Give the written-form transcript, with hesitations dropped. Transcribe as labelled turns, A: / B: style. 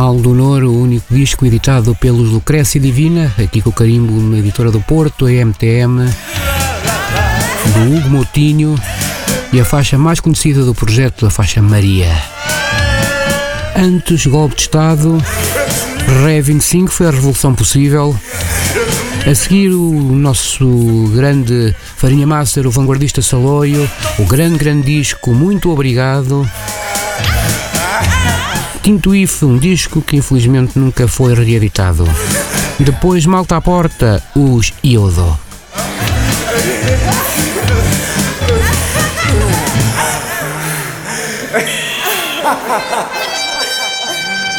A: Mal do Honor, o único disco editado pelos Lucrécia Divina, aqui com o carimbo na editora do Porto, a MTM, do Hugo Moutinho, e a faixa mais conhecida do projeto, a faixa Maria. Antes, Golpe de Estado, Ré 25 foi a Revolução Possível. A seguir, o nosso grande Farinha Master, o vanguardista Saloio, o grande disco Muito Obrigado. Tinto If, um disco que infelizmente nunca foi reeditado. Depois, Malta à Porta, os Iodo.